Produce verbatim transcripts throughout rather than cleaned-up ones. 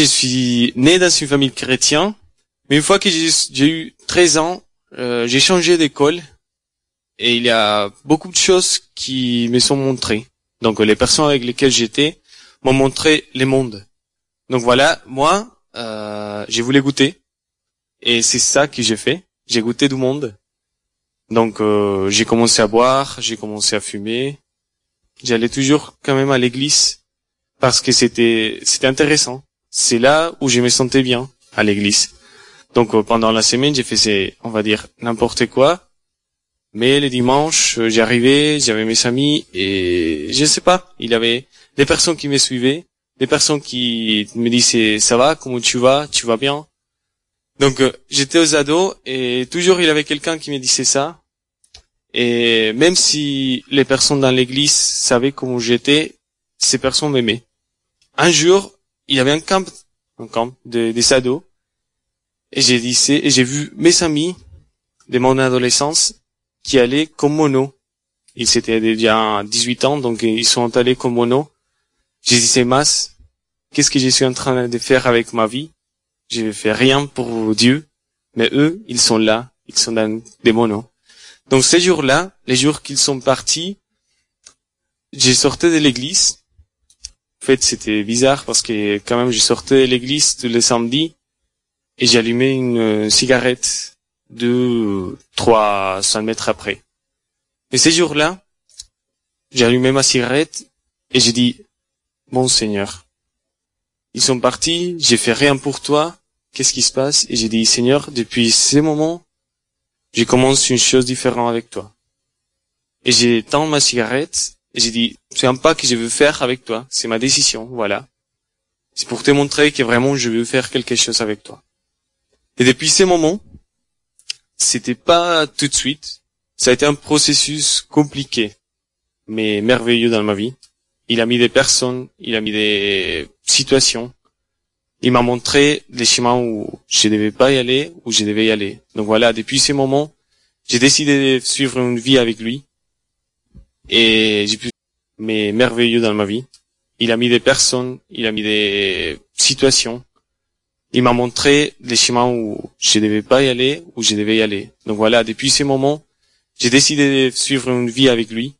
je suis né dans une famille chrétienne, mais une fois que j'ai, j'ai eu treize ans, euh, j'ai changé d'école et il y a beaucoup de choses qui me sont montrées. Donc les personnes avec lesquelles j'étais m'ont montré le monde. Donc voilà, moi, euh, j'ai voulu goûter et c'est ça que j'ai fait. J'ai goûté du monde. Donc euh, j'ai commencé à boire, j'ai commencé à fumer. J'allais toujours quand même à l'église parce que c'était c'était intéressant. C'est là où je me sentais bien, à l'église. Donc euh, pendant la semaine, j'ai fait, on va dire, n'importe quoi. Mais les dimanches, euh, j'arrivais, j'avais mes amis et je sais pas, il y avait des personnes qui me suivaient, des personnes qui me disaient ça va, comment tu vas, tu vas bien. Donc euh, j'étais aux ados et toujours il y avait quelqu'un qui me disait ça. Et même si les personnes dans l'église savaient comment j'étais, ces personnes m'aimaient. Un jour, il y avait un camp, un camp de, des ados, et j'ai dit, et j'ai vu mes amis de mon adolescence qui allaient comme mono. Ils étaient déjà dix-huit ans, donc ils sont allés comme mono. J'ai dit, c'est masse, qu'est-ce que je suis en train de faire avec ma vie? Je ne fais rien pour Dieu, mais eux, ils sont là, ils sont dans des monos. Donc ces jours-là, les jours qu'ils sont partis, j'ai sorti de l'église. En fait, c'était bizarre parce que quand même, je sortais de l'église tous les samedis et j'allumais une cigarette deux, trois cents mètres après. Et ces jours-là, j'ai allumé ma cigarette et j'ai dit, bon Seigneur, ils sont partis, j'ai fait rien pour toi, qu'est-ce qui se passe? Et j'ai dit, Seigneur, depuis ces moments, je commence une chose différente avec toi. Et j'ai tendu ma cigarette et j'ai dit, c'est un pas que je veux faire avec toi. C'est ma décision, voilà. C'est pour te montrer que vraiment je veux faire quelque chose avec toi. Et depuis ces moments, c'était pas tout de suite. Ça a été un processus compliqué, mais merveilleux dans ma vie. Il a mis des personnes, il a mis des situations. Il m'a montré les chemins où je devais pas y aller, où je devais y aller. Donc voilà, depuis ces moments, j'ai décidé de suivre une vie avec lui. Et j'ai pu, mais merveilleux dans ma vie. Il a mis des personnes, il a mis des situations. Il m'a montré les chemins où je devais pas y aller, où je devais y aller. Donc voilà, depuis ces moments, j'ai décidé de suivre une vie avec lui.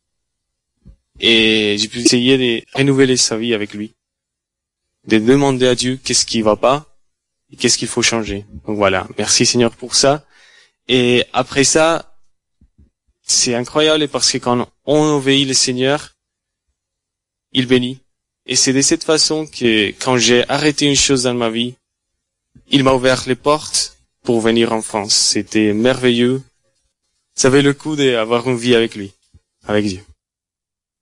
Et j'ai pu essayer de renouveler sa vie avec lui. De demander à Dieu qu'est-ce qui va pas et qu'est-ce qu'il faut changer. Donc voilà, merci Seigneur pour ça. Et après ça, c'est incroyable parce que quand on obéit le Seigneur, il bénit. Et c'est de cette façon que quand j'ai arrêté une chose dans ma vie, il m'a ouvert les portes pour venir en France. C'était merveilleux. Ça avait le coup d'avoir une vie avec lui, avec Dieu.